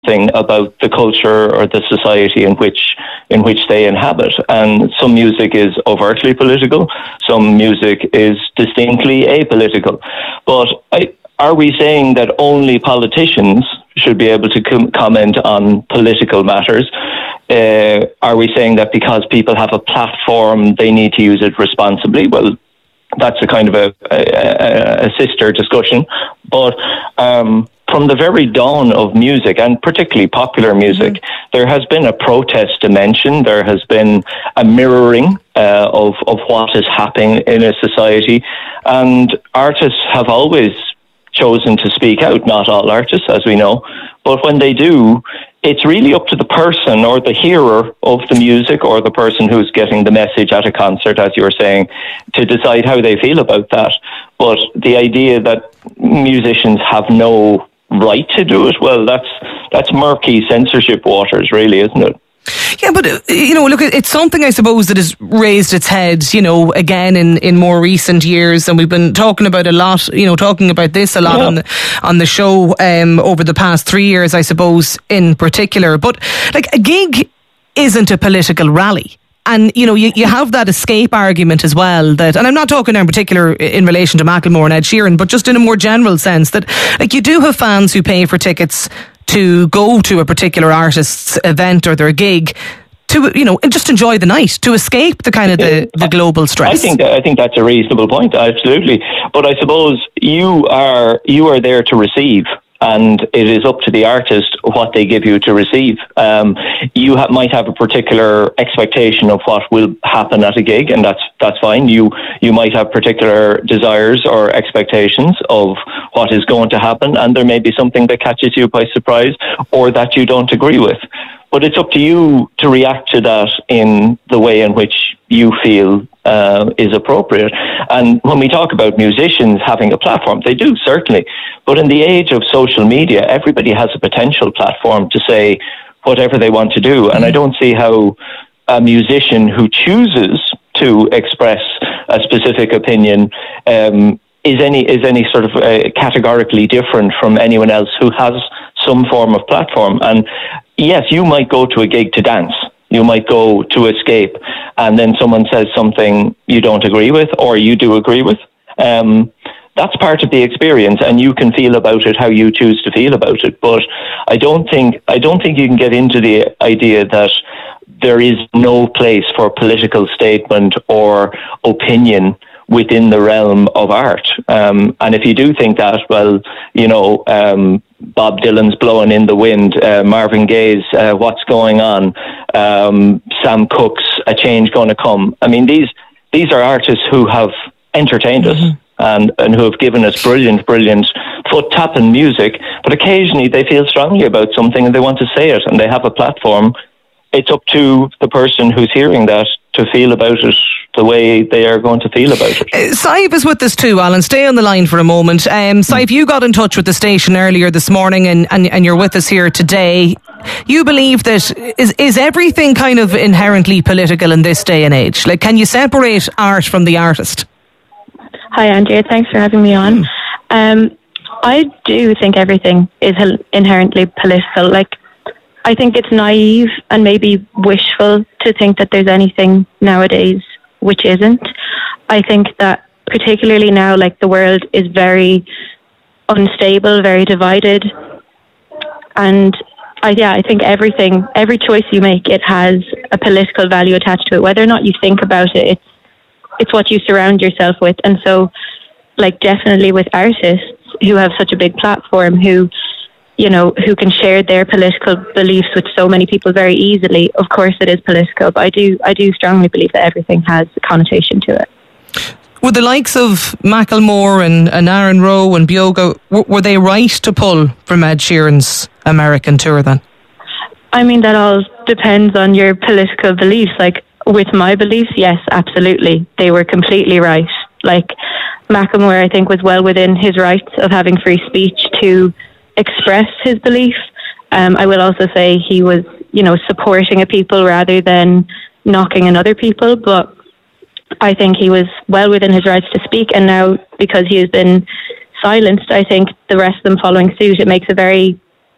thing about the culture or the society in which they inhabit. And some music is overtly political, some music is distinctly apolitical. But are we saying that only politicians should be able to comment on political matters? Are we saying that because people have a platform, they need to use it responsibly? Well, that's a kind of a sister discussion. But from the very dawn of music, and particularly popular music, there has been a protest dimension. There has been a mirroring of what is happening in a society. And artists have always chosen to speak out, not all artists, as we know. But when they do, it's really up to the person or the hearer of the music or the person who's getting the message at a concert, as you were saying, to decide how they feel about that. But the idea that musicians have no right to do it, well, that's murky censorship waters, really, isn't it? Yeah, but, look, it's something, I suppose, that has raised its head, again in more recent years. And we've been talking about a lot, talking about this a lot on the show over the past 3 years, I suppose, in particular. But, like, a gig isn't a political rally. And, you have that escape argument as well, that, and I'm not talking in particular in relation to Macklemore and Ed Sheeran, but just in a more general sense, that, like, you do have fans who pay for tickets to go to a particular artist's event or their gig to, and just enjoy the night, to escape the kind of the global stress. I think that's a reasonable point, absolutely. But I suppose you are there to receive, and it is up to the artist what they give you to receive. You might have a particular expectation of what will happen at a gig, and that's fine. You might have particular desires or expectations of what is going to happen, and there may be something that catches you by surprise or that you don't agree with. But it's up to you to react to that in the way in which you feel is appropriate. And when we talk about musicians having a platform, they do, certainly. But in the age of social media, everybody has a potential platform to say whatever they want to do. And I don't see how a musician who chooses to express a specific opinion is any sort of categorically different from anyone else who has some form of platform. And yes, you might go to a gig to dance. You might go to escape, and then someone says something you don't agree with or you do agree with. That's part of the experience, and you can feel about it how you choose to feel about it. But I don't think you can get into the idea that there is no place for political statement or opinion within the realm of art. And if you do think that, well, Bob Dylan's Blowing in the Wind, Marvin Gaye's What's Going On, Sam Cooke's A Change Gonna Come. I mean, these are artists who have entertained us and who have given us brilliant foot-tapping music, but occasionally they feel strongly about something and they want to say it, and they have a platform. It's up to the person who's hearing that to feel about it the way they are going to feel about it. Saif is with us too, Alan. Stay on the line for a moment. Saif, you got in touch with the station earlier this morning and you're with us here today. You believe that is everything kind of inherently political in this day and age? Like, can you separate art from the artist? Hi, Andrea. Thanks for having me on. I do think everything is inherently political. Like, I think it's naive and maybe wishful to think that there's anything nowadays which isn't. I think that particularly now, like, the world is very unstable, very divided. And I think every choice you make, it has a political value attached to it. Whether or not you think about it, it's what you surround yourself with. And so, like, definitely with artists who have such a big platform, who can share their political beliefs with so many people very easily, of course it is political, but I do strongly believe that everything has a connotation to it. Were the likes of Macklemore and Aaron Rowe and Bioga, were they right to pull from Ed Sheeran's American tour then? I mean, that all depends on your political beliefs. Like, with my beliefs, yes, absolutely. They were completely right. Like, Macklemore, I think, was well within his rights of having free speech to express his belief. I will also say he was, supporting a people rather than knocking another people, but I think he was well within his rights to speak, and now, because he has been silenced, I think the rest of them following suit, it makes a very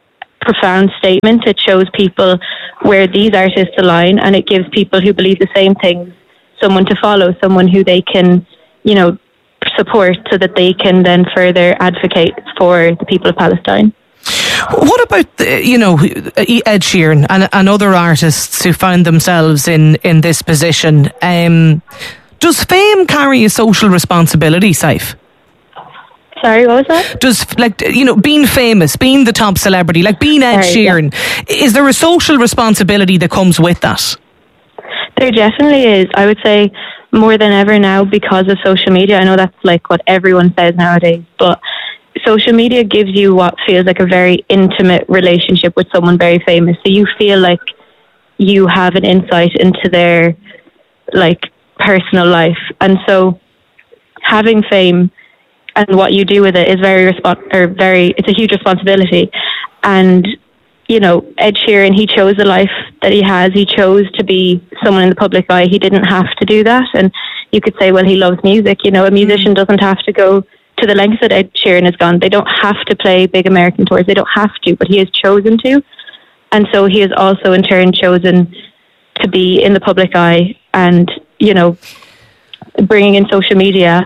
profound statement. It shows people where these artists align, and it gives people who believe the same things someone to follow, someone who they can, support, so that they can then further advocate for the people of Palestine. What about, Ed Sheeran and other artists who found themselves in this position? Does fame carry a social responsibility, Saif? Sorry, what was that? Does, being famous, being the top celebrity, like being Ed Sheeran, is there a social responsibility that comes with that? There definitely is. I would say more than ever now because of social media. I know that's like what everyone says nowadays, but social media gives you what feels like a very intimate relationship with someone very famous. So you feel like you have an insight into their personal life. And so having fame and what you do with it is it's a huge responsibility. And Ed Sheeran, he chose the life that he has. He chose to be someone in the public eye. He didn't have to do that. And you could say, well, he loves music. A musician doesn't have to go to the lengths that Ed Sheeran has gone. They don't have to play big American tours. They don't have to, but he has chosen to. And so he has also in turn chosen to be in the public eye, and, bringing in social media,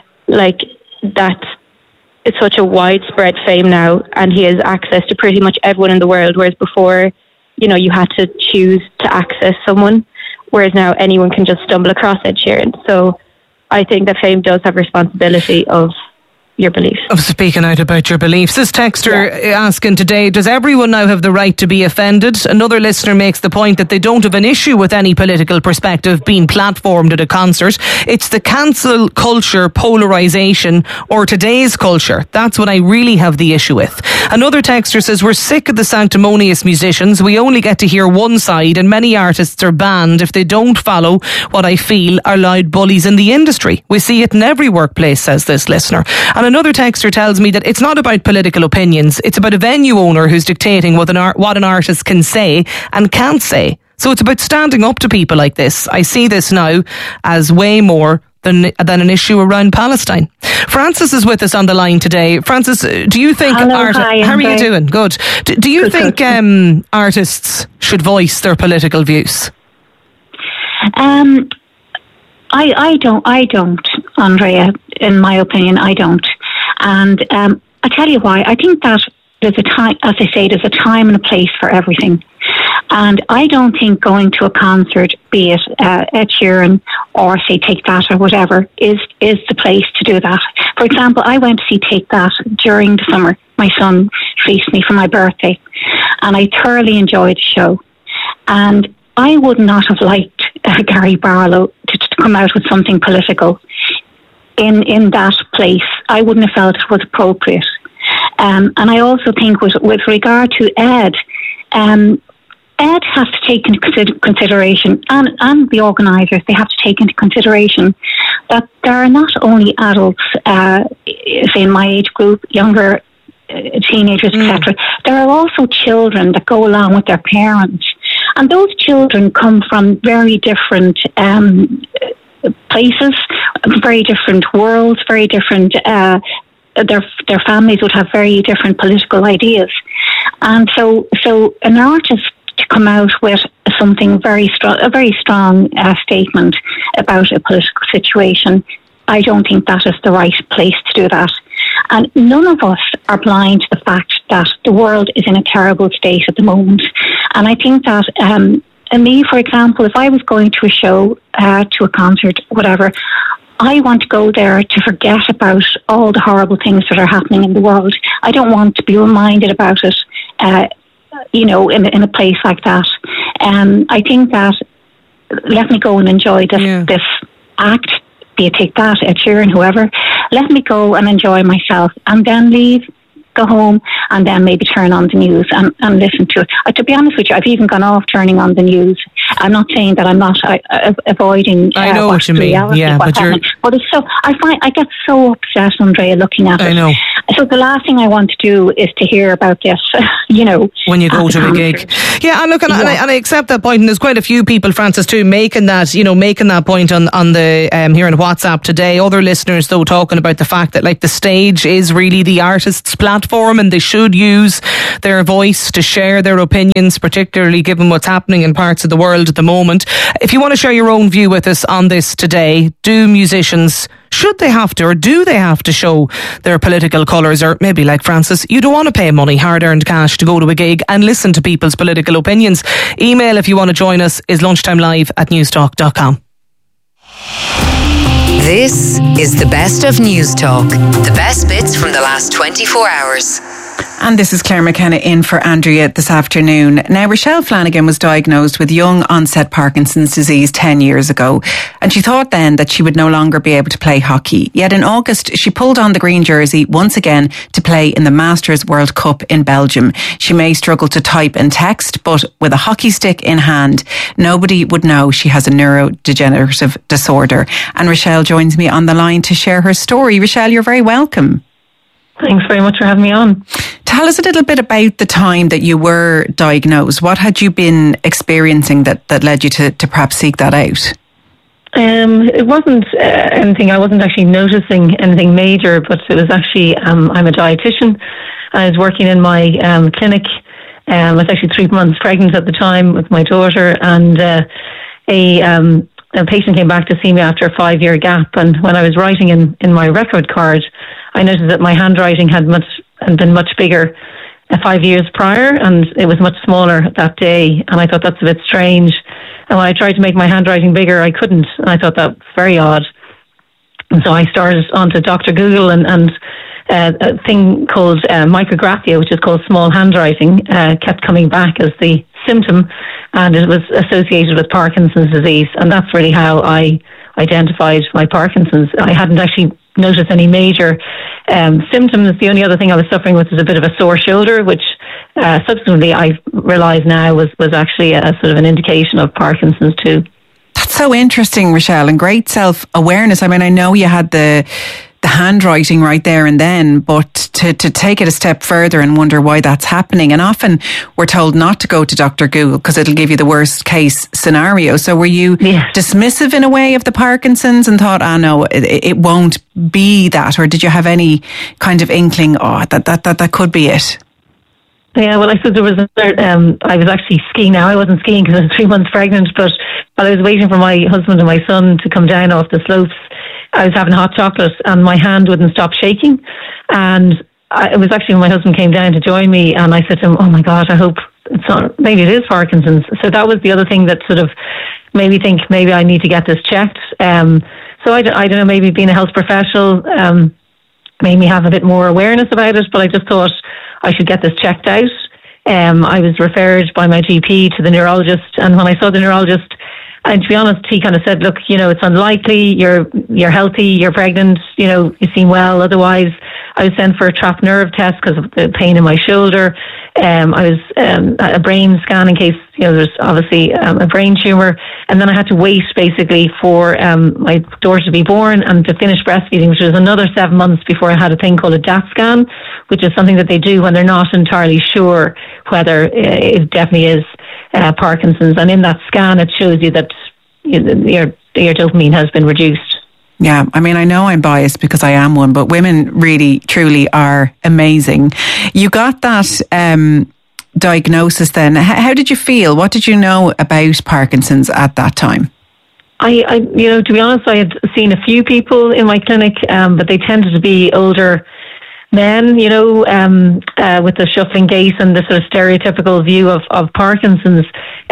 it's such a widespread fame now, and he has access to pretty much everyone in the world, whereas before, you had to choose to access someone, whereas now anyone can just stumble across Ed Sheeran. So I think that fame does have responsibility of your beliefs. Of speaking out about your beliefs. This texter asking today, does everyone now have the right to be offended? Another listener makes the point that they don't have an issue with any political perspective being platformed at a concert. It's the cancel culture, polarisation, or today's culture. That's what I really have the issue with. Another texter says, we're sick of the sanctimonious musicians. We only get to hear one side, and many artists are banned if they don't follow what I feel are loud bullies in the industry. We see it in every workplace, says this listener. And another texter tells me that it's not about political opinions. It's about a venue owner who's dictating what an artist can say and can't say. So it's about standing up to people like this. I see this now as way more than an issue around Palestine. Francis is with us on the line today. Francis, do you think... Hello, hi, how are you doing? Good. Do you think artists should voice their political views? I don't, Andrea. In my opinion, I don't. And I tell you why. I think that there's a time, as I say, there's a time and a place for everything. And I don't think going to a concert, be it Ed Sheeran or say Take That or whatever, is the place to do that. For example, I went to see Take That during the summer. My son treated me for my birthday, and I thoroughly enjoyed the show. And I would not have liked Gary Barlow to come out with something political in that place. I wouldn't have felt it was appropriate. And I also think with regard to Ed, Ed has to take into consideration, and the organisers, they have to take into consideration that there are not only adults, say in my age group, younger teenagers, etc. There are also children that go along with their parents. And those children come from very different places, very different worlds, very different... their families would have very different political ideas. And so an artist to come out with something very strong, a very strong statement about a political situation, I don't think that is the right place to do that. And none of us are blind to the fact that the world is in a terrible state at the moment. And I think that, me, for example, if I was going to a show, to a concert, whatever, I want to go there to forget about all the horrible things that are happening in the world. I don't want to be reminded about it, in a place like that. I think that let me go and enjoy this act, be it Take That, Ed Sheeran, whoever. Let me go and enjoy myself, and then leave, go home, and then maybe turn on the news and listen to it. To be honest with you, I've even gone off turning on the news. I'm not saying that I'm not avoiding. I know what you mean. Yeah, but it's so. I get so upset, Andrea, looking at it. I know. So the last thing I want to do is to hear about this, when you go to a gig. Yeah, and look, and I accept that point, and there's quite a few people, Francis, too, making that point on the here on WhatsApp today. Other listeners, though, talking about the fact that the stage is really the artist's platform. platform and they should use their voice to share their opinions, particularly given what's happening in parts of the world at the moment. If you want to share your own view with us on this today, do musicians, should they have to, or do they have to show their political colours? Or maybe like Francis, you don't want to pay money, hard-earned cash, to go to a gig and listen to people's political opinions. Email if you want to join us is lunchtimelive@newstalk.com. This is the best of News Talk. The best bits from the last 24 hours. And this is Claire McKenna in for Andrea this afternoon. Now, Rochelle Flanagan was diagnosed with young onset Parkinson's disease 10 years ago, and she thought then that she would no longer be able to play hockey. Yet in August, she pulled on the green jersey once again to play in the Masters World Cup in Belgium. She may struggle to type and text, but with a hockey stick in hand, nobody would know she has a neurodegenerative disorder. And Rochelle joins me on the line to share her story. Rochelle, you're very welcome. Thanks very much for having me on. Tell us a little bit about the time that you were diagnosed. What had you been experiencing that led you to perhaps seek that out? It wasn't anything, I wasn't actually noticing anything major, but it was actually, I'm a dietitian. I was working in my clinic. I was actually 3 months pregnant at the time with my daughter, and a patient came back to see me after a 5-year gap, and when I was writing in my record card, I noticed that my handwriting had been much bigger 5 years prior, and it was much smaller that day, and I thought that's a bit strange. And when I tried to make my handwriting bigger, I couldn't, and I thought that was very odd. And so I started onto Dr. Google, and a thing called micrographia, which is called small handwriting, kept coming back as the symptom, and it was associated with Parkinson's disease, and that's really how I identified my Parkinson's. I hadn't actually noticed any major symptoms. The only other thing I was suffering with was a bit of a sore shoulder, which subsequently I realise now was actually a sort of an indication of Parkinson's too. That's so interesting, Rochelle, and great self-awareness. I mean, I know you had the handwriting right there and then, but to take it a step further and wonder why that's happening. And often we're told not to go to Dr. Google because it'll give you the worst case scenario. So were you dismissive in a way of the Parkinson's and thought, no, it won't be that? Or did you have any kind of inkling, that could be it? Yeah, well, I suppose there was I was actually skiing now. I wasn't skiing because I was 3 months pregnant, but while I was waiting for my husband and my son to come down off the slopes, I was having hot chocolate and my hand wouldn't stop shaking. And it was actually when my husband came down to join me, and I said to him, oh my God, I hope it's not, maybe it is Parkinson's. So that was the other thing that sort of made me think maybe I need to get this checked. So I don't know, maybe being a health professional made me have a bit more awareness about it, but I just thought I should get this checked out. I was referred by my GP to the neurologist, and when I saw the neurologist, and to be honest, he kind of said, look, it's unlikely, you're healthy, you're pregnant, you seem well. Otherwise, I was sent for a trapped nerve test because of the pain in my shoulder. I was a brain scan in case, there's obviously a brain tumour. And then I had to wait basically for my daughter to be born and to finish breastfeeding, which was another 7 months before I had a thing called a DAT scan, which is something that they do when they're not entirely sure whether it definitely is Parkinson's. And in that scan, it shows you that your dopamine has been reduced. Yeah, I mean, I know I'm biased because I am one, but women really, truly are amazing. You got that diagnosis then. How did you feel? What did you know about Parkinson's at that time? I to be honest, I had seen a few people in my clinic, but they tended to be older men, with the shuffling gait and the sort of stereotypical view of Parkinson's.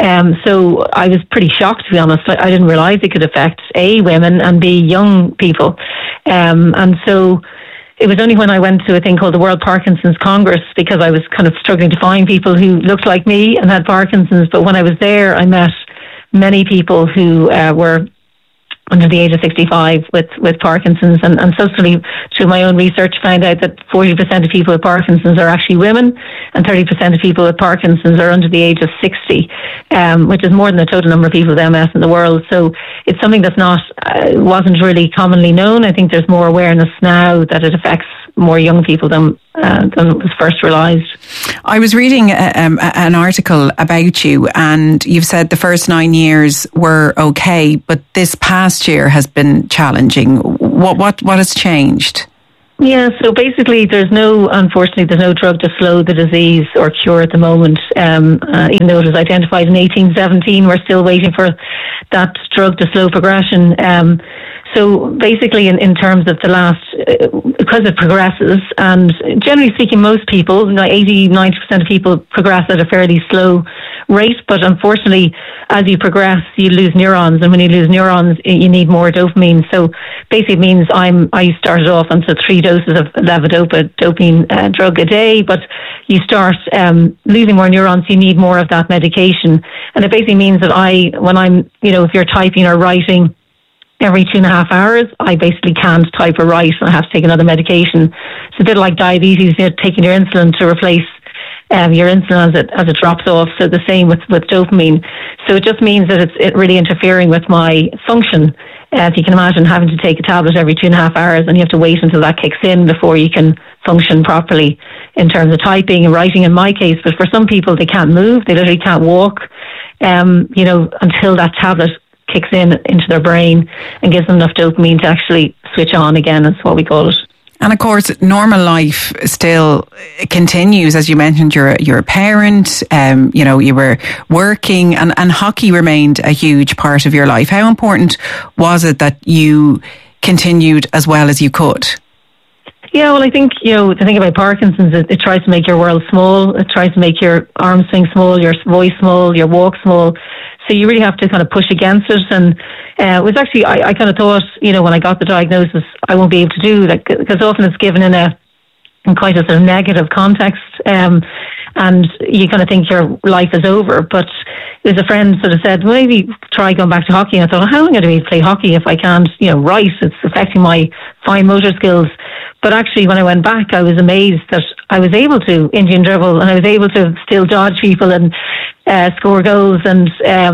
So I was pretty shocked, to be honest. I didn't realise it could affect A, women, and B, young people. And so it was only when I went to a thing called the World Parkinson's Congress, because I was kind of struggling to find people who looked like me and had Parkinson's. But when I was there, I met many people who were under the age of 65 with Parkinson's, and subsequently through my own research found out that 40% of people with Parkinson's are actually women, and 30% of people with Parkinson's are under the age of 60, which is more than the total number of people with MS in the world. So it's something that's wasn't really commonly known. I think there's more awareness now that it affects more young people than was first realised. I was reading an article about you, and you've said the first 9 years were okay, but this past year has been challenging. What has changed? Yeah, so basically unfortunately, there's no drug to slow the disease or cure at the moment. Even though it was identified in 1817, we're still waiting for that drug to slow progression. So basically, in terms of the last, because it progresses, and generally speaking, most people, 80-90% of people progress at a fairly slow rate. But unfortunately, as you progress, you lose neurons, and when you lose neurons, you need more dopamine. So basically, it means I started off on 3 doses of levodopa dopamine drug a day, but you start losing more neurons, you need more of that medication, and it basically means that when I'm, if you're typing or writing every 2.5 hours, I basically can't type or write, and I have to take another medication. It's a bit like diabetes, taking your insulin to replace your insulin as it drops off. So the same with dopamine. So it just means that it's really interfering with my function. If you can imagine having to take a tablet every 2.5 hours, and you have to wait until that kicks in before you can function properly in terms of typing and writing in my case. But for some people, they can't move, they literally can't walk, until that tablet kicks into their brain and gives them enough dopamine to actually switch on again, is what we call it. And of course, normal life still continues. As you mentioned, you're a parent, you were working, and hockey remained a huge part of your life. How important was it that you continued as well as you could? Yeah, well, I think, the thing about Parkinson's, it tries to make your world small. It tries to make your arm swing small, your voice small, your walk small. So you really have to kind of push against it. And it was actually, I kind of thought, when I got the diagnosis, I won't be able to do that, because often it's given in quite a sort of negative context. And you kind of think your life is over. But there's a friend sort of said, well, maybe try going back to hockey. And I thought, how am I going to be able to play hockey if I can't, write? It's affecting my fine motor skills. But actually, when I went back, I was amazed that I was able to Indian dribble, and I was able to still dodge people and score goals. And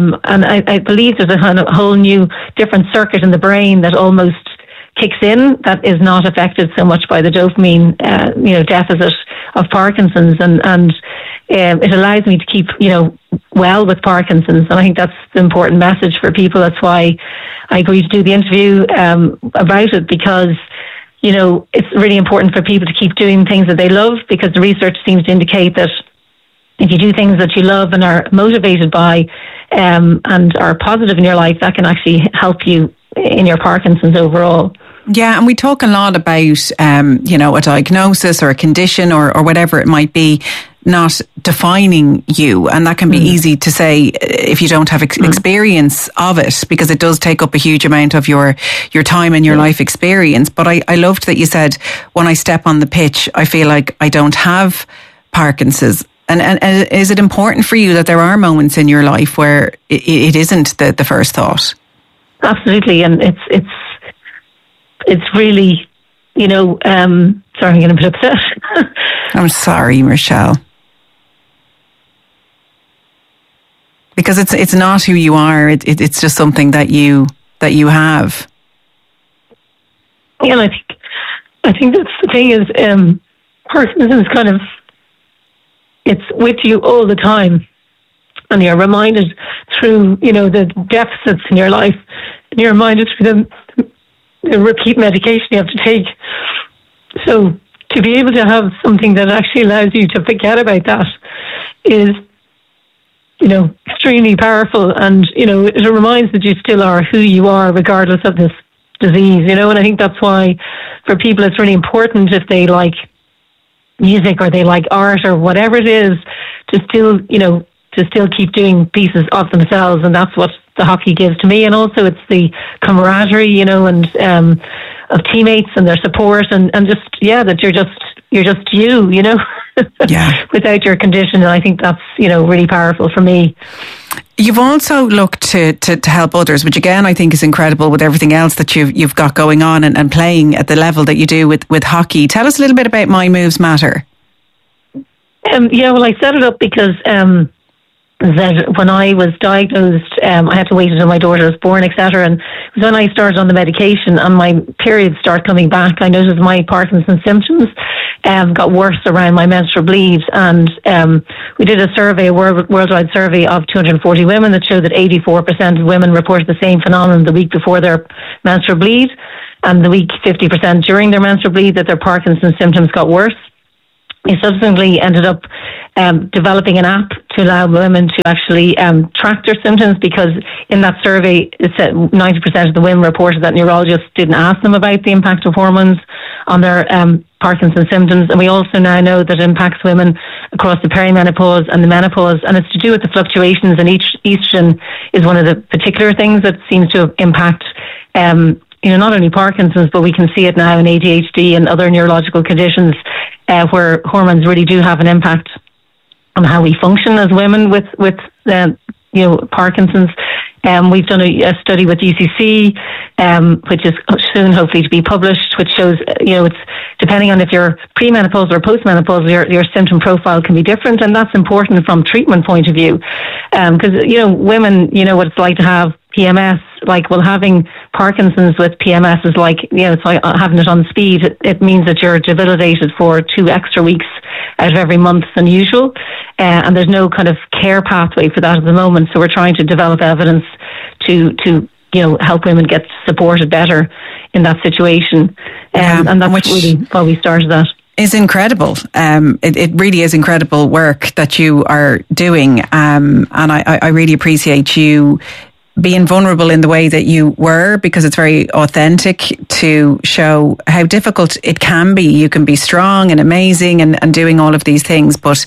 I believe there's a whole new different circuit in the brain that almost kicks in that is not affected so much by the dopamine, deficit of Parkinson's, and it allows me to keep, well with Parkinson's. And I think that's the important message for people. That's why I agreed to do the interview about it, because it's really important for people to keep doing things that they love, because the research seems to indicate that if you do things that you love and are motivated by and are positive in your life, that can actually help you in your Parkinson's overall. Yeah, and we talk a lot about, a diagnosis or a condition or whatever it might be not defining you. And that can be easy to say if you don't have experience of it, because it does take up a huge amount of your time and your life experience. But I loved that you said, when I step on the pitch, I feel like I don't have Parkinson's. And is it important for you that there are moments in your life where it isn't the first thought? Absolutely. And it's really, sorry, I'm getting a bit upset. I'm sorry, Michelle. Because it's not who you are. It's just something that you have. Yeah, and I think that's the thing is, Parkinson's kind of, it's with you all the time, and you're reminded through the deficits in your life, and you're reminded through the repeat medication you have to take. So to be able to have something that actually allows you to forget about that is, extremely powerful. And, it reminds that you still are who you are regardless of this disease, and I think that's why for people it's really important, if they like music or they like art or whatever it is, to still keep doing pieces of themselves. And that's what the hockey gives to me. And also it's the camaraderie, and of teammates and their support, and just, that you're just you, yeah. without your condition. And I think that's, really powerful for me. You've also looked to help others, which again I think is incredible with everything else that you've got going on and playing at the level that you do with hockey. Tell us a little bit about My Moves Matter. Well, I set it up because that when I was diagnosed, I had to wait until my daughter was born, etc. And it was when I started on the medication and my periods started coming back, I noticed my Parkinson's symptoms got worse around my menstrual bleeds. And we did a survey, a worldwide survey of 240 women that showed that 84% of women reported the same phenomenon the week before their menstrual bleed. and the week 50% during their menstrual bleed, that their Parkinson's symptoms got worse. We subsequently ended up developing an app to allow women to actually track their symptoms, because in that survey, it said 90% of the women reported that neurologists didn't ask them about the impact of hormones on their Parkinson's symptoms. And we also now know that it impacts women across the perimenopause and the menopause, and it's to do with the fluctuations in estrogen is one of the particular things that seems to impact not only Parkinson's, but we can see it now in ADHD and other neurological conditions where hormones really do have an impact on how we function as women with Parkinson's. We've done a study with UCC, which is soon hopefully to be published, which shows, it's depending on if you're premenopausal or postmenopausal, your symptom profile can be different, and that's important from treatment point of view. Because, women, what it's like to have PMS, having Parkinson's with PMS is it's like having it on speed. It means that you're debilitated for 2 extra weeks out of every month than usual. And there's no kind of care pathway for that at the moment. So we're trying to develop evidence to help women get supported better in that situation. And that's really why we started that. Is incredible. It really is incredible work that you are doing. And I really appreciate you being vulnerable in the way that you were, because it's very authentic to show how difficult it can be. You can be strong and amazing and doing all of these things, but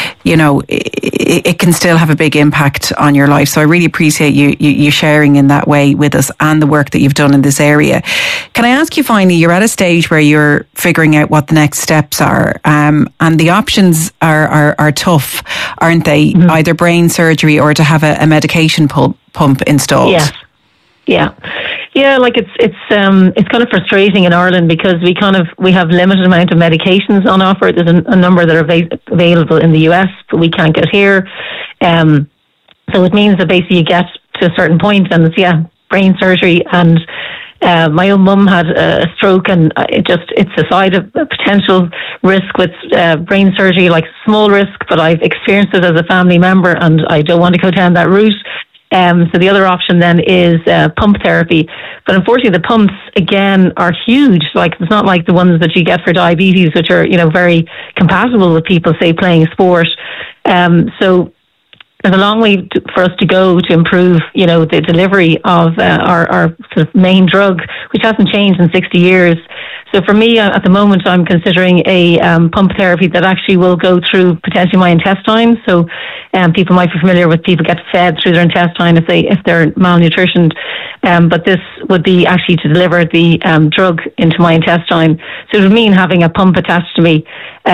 it can still have a big impact on your life. So I really appreciate you sharing in that way with us and the work that you've done in this area. Can I ask you finally, you're at a stage where you're figuring out what the next steps are, and the options are tough, aren't they? Mm-hmm. Either brain surgery or to have a medication pump installed. Yeah. It's kind of frustrating in Ireland, because we have limited amount of medications on offer. There's a number that are available in the US, but we can't get here. So it means that basically you get to a certain point, and it's brain surgery. And my own mum had a stroke, and it's a side of a potential risk with brain surgery, like small risk, but I've experienced it as a family member, and I don't want to go down that route. So the other option then is pump therapy. But unfortunately, the pumps, again, are huge. It's not like the ones that you get for diabetes, which are, very compatible with people, say, playing sport. So there's a long way for us to go to improve, the delivery of our sort of main drug, which hasn't changed in 60 years. So for me, at the moment, I'm considering a pump therapy that actually will go through potentially my intestine. So people might be familiar with people get fed through their intestine if they're malnutritioned. But this would be actually to deliver the drug into my intestine. So it would mean having a pump attached to me.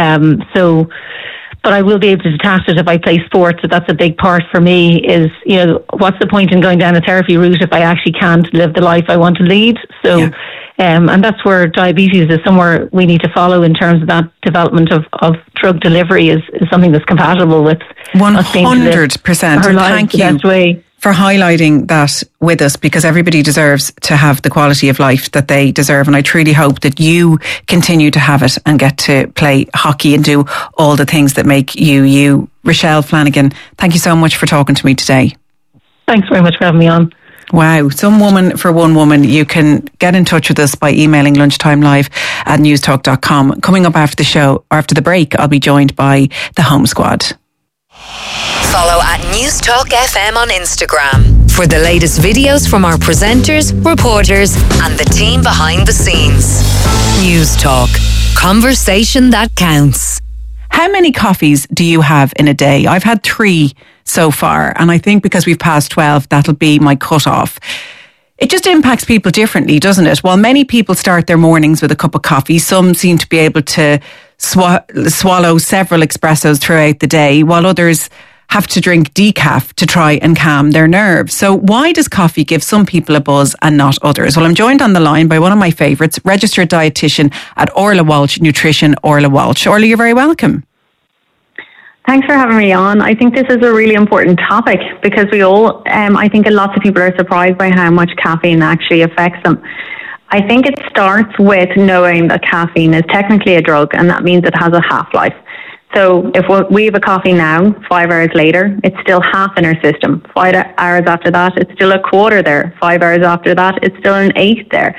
But I will be able to detach it if I play sports. So that's a big part for me is, what's the point in going down a therapy route if I actually can't live the life I want to lead? So, and that's where diabetes is somewhere we need to follow in terms of that development of drug delivery is something that's compatible with 100%. Thank you for highlighting that with us, because everybody deserves to have the quality of life that they deserve. And I truly hope that you continue to have it and get to play hockey and do all the things that make you. Rochelle Flanagan, thank you so much for talking to me today. Thanks very much for having me on. Wow, some woman for one woman. You can get in touch with us by emailing lunchtimelive@newstalk.com. Coming up after the show, or after the break, I'll be joined by the Home Squad. Follow at Newstalk FM on Instagram for the latest videos from our presenters, reporters, and the team behind the scenes. Newstalk. Conversation that counts. How many coffees do you have in a day? I've had 3 so far, and I think because we've passed 12, that'll be my cutoff. It just impacts people differently, doesn't it? While many people start their mornings with a cup of coffee, some seem to be able to swallow several espressos throughout the day, while others have to drink decaf to try and calm their nerves. So why does coffee give some people a buzz and not others? Well, I'm joined on the line by one of my favourites, registered dietitian at Orla Walsh Nutrition, Orla Walsh. Orla, you're very welcome. Thanks for having me on. I think this is a really important topic because we all, I think lots of people are surprised by how much caffeine actually affects them. I think it starts with knowing that caffeine is technically a drug, and that means it has a half-life. So if we have a coffee now, 5 hours later, it's still half in our system. 5 hours after that, it's still a quarter there. 5 hours after that, it's still an eighth there.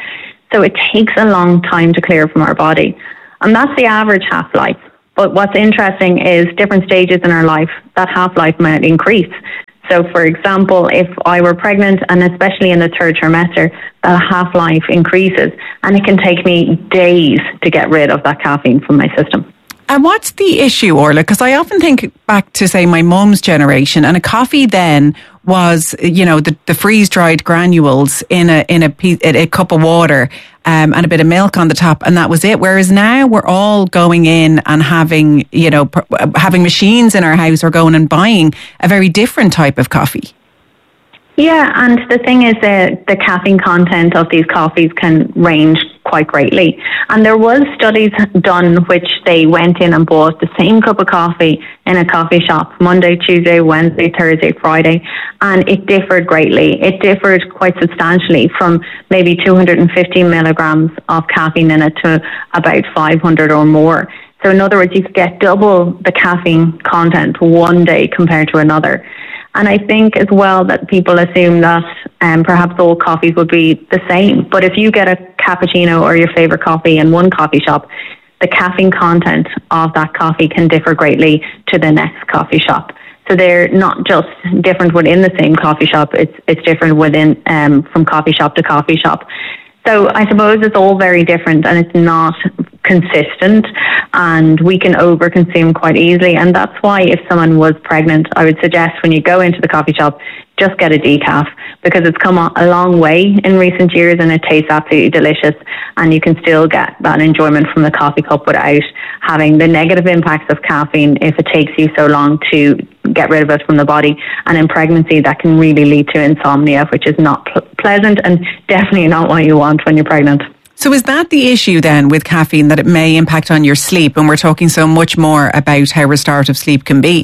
So it takes a long time to clear from our body. And that's the average half-life. But what's interesting is different stages in our life, that half-life might increase. So, for example, if I were pregnant, and especially in the third trimester, the half-life increases, and it can take me days to get rid of that caffeine from my system. And what's the issue, Orla? Because I often think back to, say, my mum's generation, and a coffee then was, you know, the freeze-dried granules in a cup of water and a bit of milk on the top, and that was it. Whereas now we're all going in and having, you know, having machines in our house or going and buying a very different type of coffee. Yeah, and the thing is that the caffeine content of these coffees can range quite greatly. And there was studies done which they went in and bought the same cup of coffee in a coffee shop Monday, Tuesday, Wednesday, Thursday, Friday, and it differed greatly. It differed quite substantially from maybe 250 milligrams of caffeine in it to about 500 or more. So in other words, you could get double the caffeine content one day compared to another. And I think as well that people assume that perhaps all coffees would be the same. But if you get a cappuccino or your favourite coffee in one coffee shop, the caffeine content of that coffee can differ greatly to the next coffee shop. So they're not just different within the same coffee shop, it's different within from coffee shop to coffee shop. So I suppose it's all very different and it's not consistent, and we can overconsume quite easily. And that's why if someone was pregnant, I would suggest when you go into the coffee shop, just get a decaf, because it's come a long way in recent years and it tastes absolutely delicious, and you can still get that enjoyment from the coffee cup without having the negative impacts of caffeine if it takes you so long to get rid of it from the body. And in pregnancy, that can really lead to insomnia, which is not pleasant and definitely not what you want when you're pregnant. So is that the issue then with caffeine, that it may impact on your sleep? And we're talking so much more about how restorative sleep can be.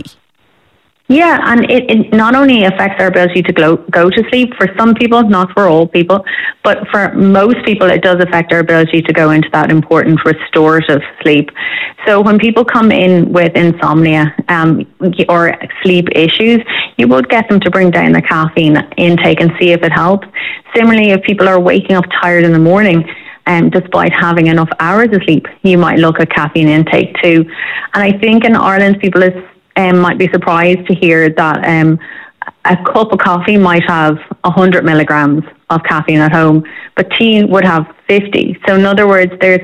Yeah, and it not only affects our ability to go to sleep, for some people, not for all people, but for most people it does affect our ability to go into that important restorative sleep. So when people come in with insomnia or sleep issues, you would get them to bring down the caffeine intake and see if it helps. Similarly, if people are waking up tired in the morning, despite having enough hours of sleep, you might look at caffeine intake too. And I think in Ireland, people might be surprised to hear that a cup of coffee might have 100 milligrams of caffeine at home, but tea would have 50. So in other words, there's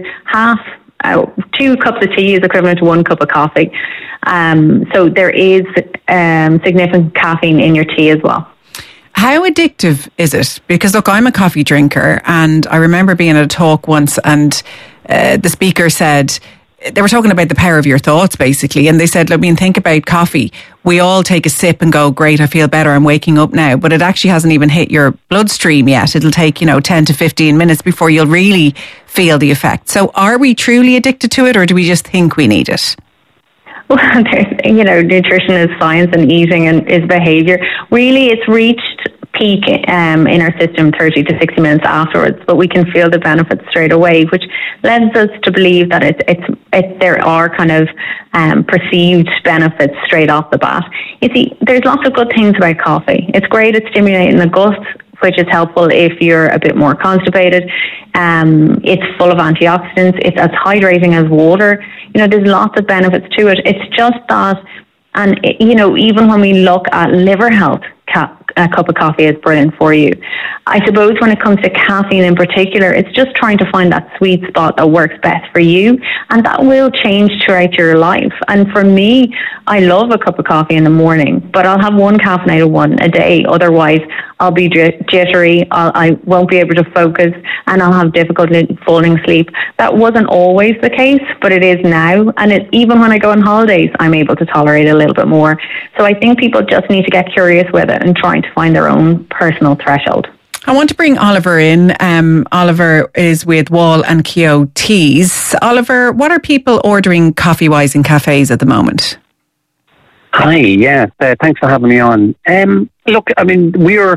2 cups of tea is equivalent to 1 cup of coffee. So there is significant caffeine in your tea as well. How addictive is it? Because look, I'm a coffee drinker, and I remember being at a talk once, and the speaker said, they were talking about the power of your thoughts, basically. And they said, I mean, think about coffee. We all take a sip and go, great, I feel better, I'm waking up now. But it actually hasn't even hit your bloodstream yet. It'll take, 10 to 15 minutes before you'll really feel the effect. So are we truly addicted to it, or do we just think we need it? Well, nutrition is science and eating is behaviour. Really, it's reached peak in our system 30 to 60 minutes afterwards, but we can feel the benefits straight away, which lends us to believe that there are kind of perceived benefits straight off the bat. You see, there's lots of good things about coffee. It's great at stimulating the gut, which is helpful if you're a bit more constipated. It's full of antioxidants. It's as hydrating as water. There's lots of benefits to it. It's just that, and even when we look at liver health, a cup of coffee is brilliant for you. I suppose when it comes to caffeine in particular, it's just trying to find that sweet spot that works best for you, and that will change throughout your life. And for me, I love a cup of coffee in the morning, but I'll have 1 caffeinated one a day. Otherwise, I'll be jittery, I won't be able to focus, and I'll have difficulty falling asleep. That wasn't always the case, but it is now. And even when I go on holidays, I'm able to tolerate it a little bit more. So I think people just need to get curious with it and trying to find their own personal threshold. I want to bring Oliver in. Oliver is with Wall and Keogh Teas. Oliver, what are people ordering coffee-wise in cafes at the moment? Hi, yeah, thanks for having me on. Look, I mean, there's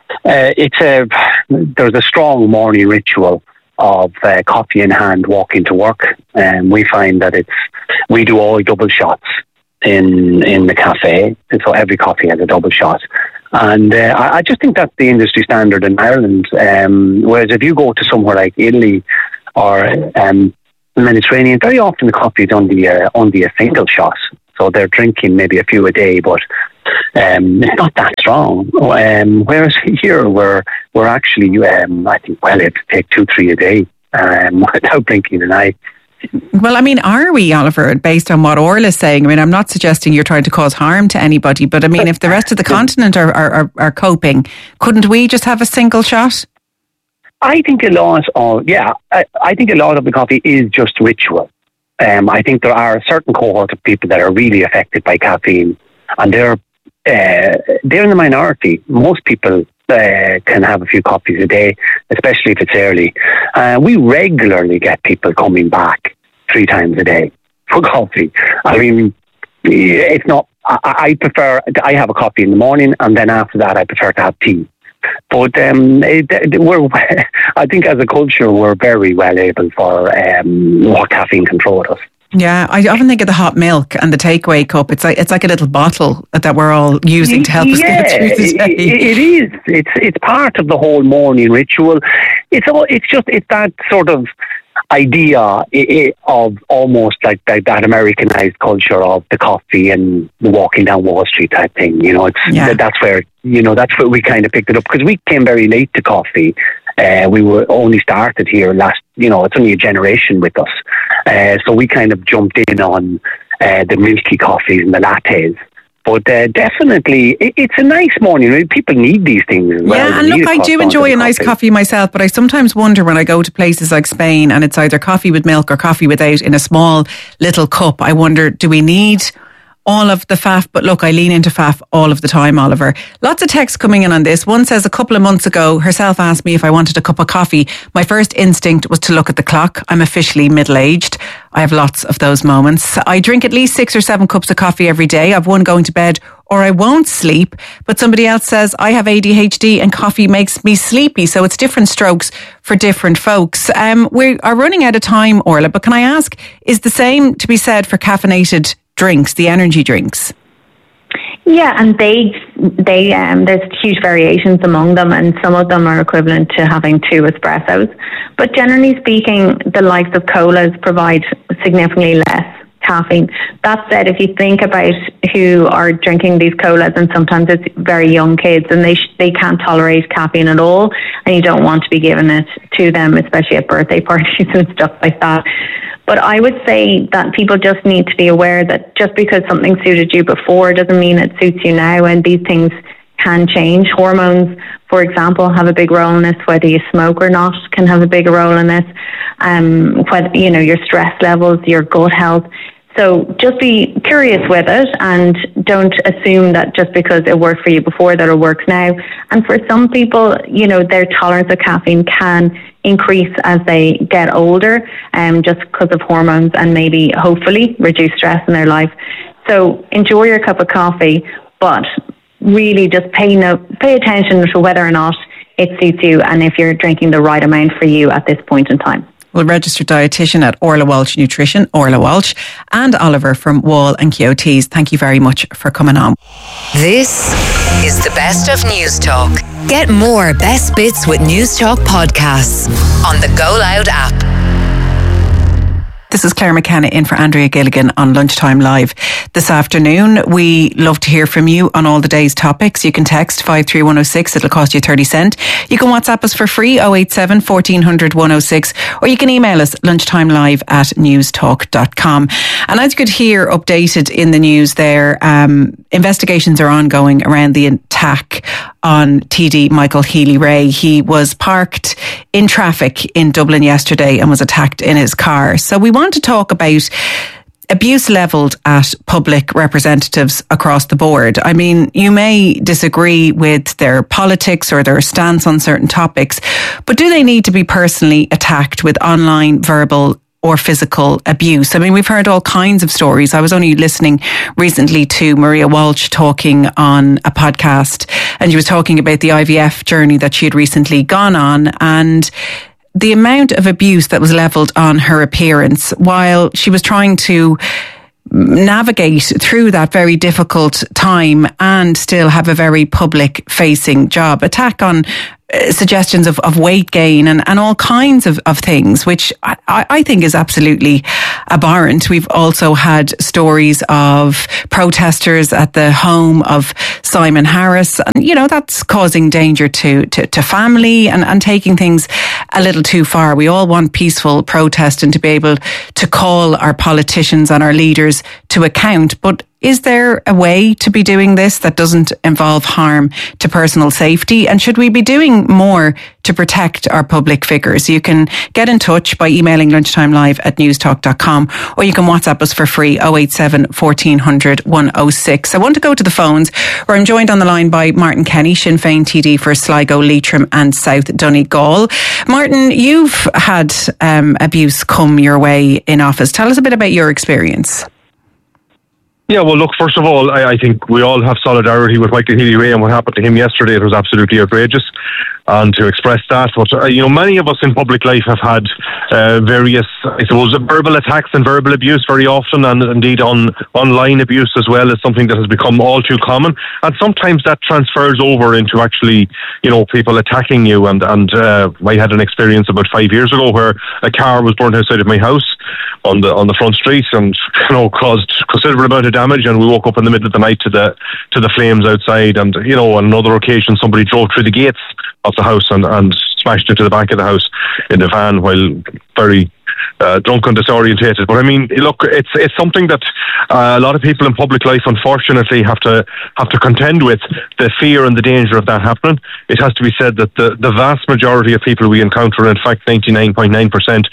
a strong morning ritual of coffee in hand walking to work, and we find that we do all double shots in the cafe, and so every coffee has a double shot. And I just think that's the industry standard in Ireland. Whereas if you go to somewhere like Italy or the Mediterranean, very often the coffee is only a single shot. So they're drinking maybe a few a day, but it's not that strong. Whereas here, we're actually, I think, it take 2-3 a day without blinking an eye. Well, I mean, are we, Oliver, based on what Orla's saying? I mean, I'm not suggesting you're trying to cause harm to anybody, but I mean, if the rest of the continent are coping, couldn't we just have a single shot? I think a lot of the coffee is just ritual. I think there are a certain cohort of people that are really affected by caffeine, and they're in the minority. Most people can have a few coffees a day, especially if it's early. We regularly get people coming back 3 times a day for coffee. I mean, it's not. I prefer. I have a coffee in the morning, and then after that, I prefer to have tea. But I think as a culture, we're very well able for what caffeine can throw at us. Yeah, I often think of the hot milk and the takeaway cup. It's like a little bottle that we're all using to help us get through the day. It is. It's part of the whole morning ritual. It's that sort of idea of almost like that Americanized culture of the coffee and the walking down Wall Street type thing. That's where we kind of picked it up, because we came very late to coffee. We were only started here last, it's only a generation with us. So we kind of jumped in on the milky coffees and the lattes. But definitely, it's a nice morning. People need these things as well. Yeah, and look, I do enjoy a nice coffee myself, but I sometimes wonder when I go to places like Spain and it's either coffee with milk or coffee without in a small little cup. I wonder, do we need all of the faff? But look, I lean into faff all of the time, Oliver. Lots of texts coming in on this. One says, a couple of months ago, herself asked me if I wanted a cup of coffee. My first instinct was to look at the clock. I'm officially middle-aged. I have lots of those moments. I drink at least 6 or 7 cups of coffee every day. I've one going to bed or I won't sleep. But somebody else says, I have ADHD and coffee makes me sleepy. So it's different strokes for different folks. We are running out of time, Orla, but can I ask, is the same to be said for caffeinated drinks, the energy drinks? Yeah, and there's huge variations among them, and some of them are equivalent to having 2 espressos. But generally speaking, the likes of colas provide significantly less caffeine. That said, if you think about who are drinking these colas, and sometimes it's very young kids, and they can't tolerate caffeine at all, and you don't want to be giving it to them, especially at birthday parties and stuff like that. But I would say that people just need to be aware that just because something suited you before doesn't mean it suits you now, and these things can change. Hormones, for example, have a big role in this. Whether you smoke or not can have a big role in this. Whether your stress levels, your gut health. So just be curious with it, and don't assume that just because it worked for you before that it works now. And for some people, their tolerance of caffeine can increase as they get older, just because of hormones, and maybe hopefully reduce stress in their life. So enjoy your cup of coffee, but really just pay attention to whether or not it suits you, and if you're drinking the right amount for you at this point in time. Well, registered dietitian at Orla Walsh Nutrition, Orla Walsh, and Oliver from Wall and Keogh's. Thank you very much for coming on. This is the best of News Talk. Get more best bits with News Talk podcasts on the Go Loud app. This is Claire McKenna in for Andrea Gilligan on Lunchtime Live this afternoon. We love to hear from you on all the day's topics. You can text 53106. It'll cost you 30 cents. You can WhatsApp us for free, 087 1400 106, or you can email us lunchtimelive@newstalk.com. And as you could hear updated in the news there, investigations are ongoing around the attack on TD Michael Healy-Rae. He was parked in traffic in Dublin yesterday and was attacked in his car. So we want to talk about abuse levelled at public representatives across the board. I mean, you may disagree with their politics or their stance on certain topics, but do they need to be personally attacked with online, verbal or physical abuse? I mean, we've heard all kinds of stories. I was only listening recently to Maria Walsh talking on a podcast, and she was talking about the IVF journey that she had recently gone on, and the amount of abuse that was levelled on her appearance while she was trying to navigate through that very difficult time and still have a very public facing job. Attack on suggestions of weight gain and all kinds of things, which I think is absolutely abhorrent. We've also had stories of protesters at the home of Simon Harris, and that's causing danger to family and taking things a little too far. We all want peaceful protest and to be able to call our politicians and our leaders to account, but is there a way to be doing this that doesn't involve harm to personal safety? And should we be doing more to protect our public figures? You can get in touch by emailing lunchtimelive@newstalk.com, or you can WhatsApp us for free, 087 1400 106. I want to go to the phones, where I'm joined on the line by Martin Kenny, Sinn Féin TD for Sligo, Leitrim and South Donegal. Martin, you've had abuse come your way in office. Tell us a bit about your experience. Yeah, well, look, first of all, I think we all have solidarity with Michael Healy-Rae and what happened to him yesterday. It was absolutely outrageous. And to express that, but many of us in public life have had various, I suppose, verbal attacks and verbal abuse very often, and indeed online abuse as well is something that has become all too common. And sometimes that transfers over into actually, people attacking you. And I had an experience about 5 years ago where a car was burnt outside of my house on the front street, and caused considerable amount of damage. And we woke up in the middle of the night to the flames outside. And on another occasion, somebody drove through the gates of the house and smashed into the back of the house in a van while very drunk and disorientated. But I mean, look, it's something that a lot of people in public life, unfortunately, have to contend with, the fear and the danger of that happening. It has to be said that the vast majority of people we encounter, in fact 99.9%,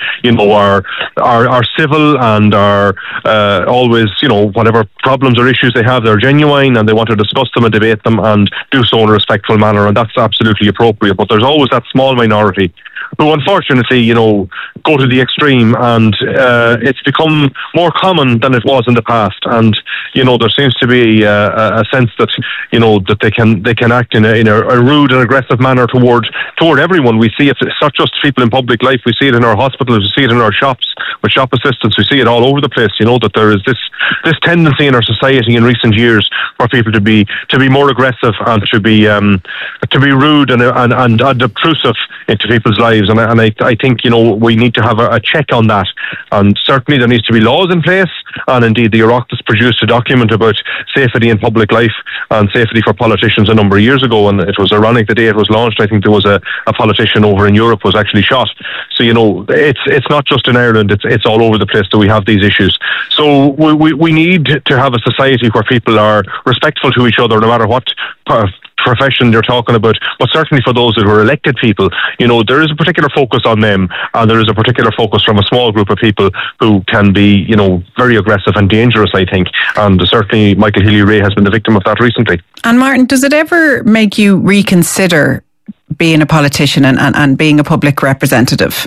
are civil and are always, whatever problems or issues they have, they're genuine and they want to discuss them and debate them and do so in a respectful manner, and that's absolutely appropriate. But there's always that small minority who unfortunately, go to the extreme, and it's become more common than it was in the past. And there seems to be a sense that that they can act in a rude and aggressive manner toward everyone. We see it. It's not just people in public life. We see it in our hospitals. We see it in our shops with shop assistants. We see it all over the place. That there is this tendency in our society in recent years for people to be more aggressive and to be rude and obtrusive into people's lives. And I think we need to have a check on that, and certainly there needs to be laws in place. And indeed, the Oireachtas produced a document about safety in public life and safety for politicians a number of years ago, and it was ironic the day it was launched. I think there was a politician over in Europe was actually shot. So it's not just in Ireland; it's all over the place that we have these issues. So we need to have a society where people are respectful to each other, no matter what profession you're talking about, but certainly for those who are elected people, there is a particular focus on them, and there is a particular focus from a small group of people who can be, very aggressive and dangerous, I think. And certainly Michael Healy-Rae has been the victim of that recently. And Martin, does it ever make you reconsider being a politician and being a public representative?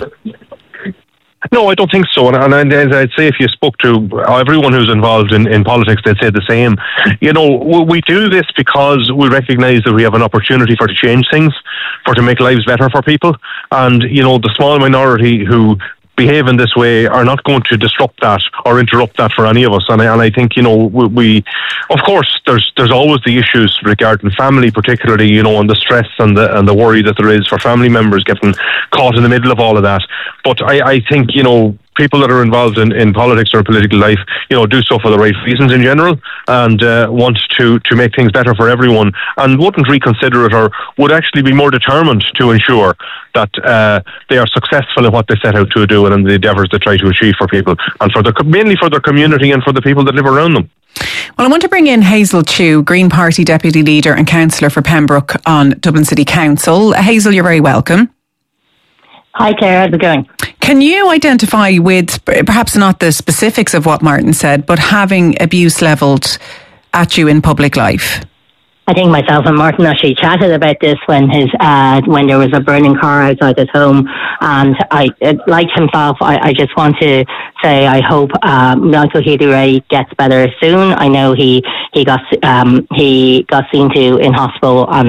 No, I don't think so. And as I'd say, if you spoke to everyone who's involved in politics, they'd say the same. We do this because we recognise that we have an opportunity to change things, to make lives better for people. And, the small minority who behave in this way are not going to disrupt that or interrupt that for any of us. And I think, we of course, there's always the issues regarding family, particularly, and the stress and the worry that there is for family members getting caught in the middle of all of that. But I think, people that are involved in politics or political life, do so for the right reasons in general, and want to make things better for everyone, and wouldn't reconsider it, or would actually be more determined to ensure that they are successful in what they set out to do and in the endeavours they try to achieve for people, and mainly for their community and for the people that live around them. Well, I want to bring in Hazel Chew, Green Party Deputy Leader and Councillor for Pembroke on Dublin City Council. Hazel, you're very welcome. Hi Claire, how's it going? Can you identify with, perhaps not the specifics of what Martin said, but having abuse levelled at you in public life? I think myself and Martin actually chatted about this when there was a burning car outside his home, and like himself, I just want to say I hope Michael Healy-Rae gets better soon. I know he got seen to in hospital, and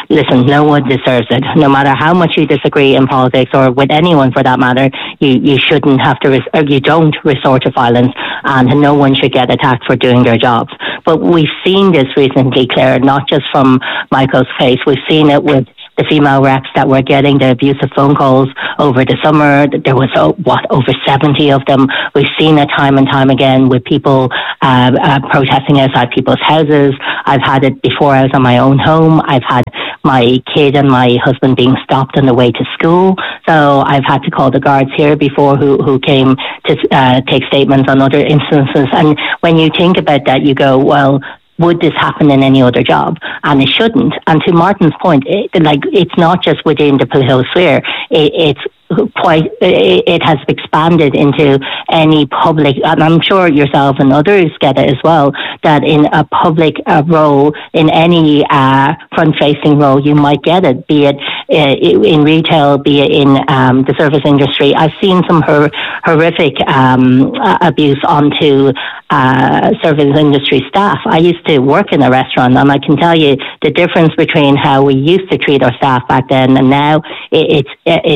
listen, no one deserves it. No matter how much you disagree in politics or with anyone for that matter, you shouldn't have to, or you don't resort to violence, and no one should get attacked for doing their jobs. But we've seen this recently, Claire, not just from Michael's case. We've seen it with the female reps that were getting the abusive phone calls over the summer. There was, over 70 of them. We've seen it time and time again with people protesting outside people's houses. I've had it before I was on my own home. I've had my kid and my husband being stopped on the way to school. So I've had to call the guards here before who came to take statements on other instances. And when you think about that, you go, well, would this happen in any other job? And it shouldn't. And to Martin's point, it's not just within the political sphere. It has expanded into any public, and I'm sure yourself and others get it as well, that in a public role, in any front-facing role, you might get it, be it in retail, be it in the service industry. I've seen some horrific abuse onto service industry staff. I used to work in a restaurant, and I can tell you the difference between how we used to treat our staff back then and now. It's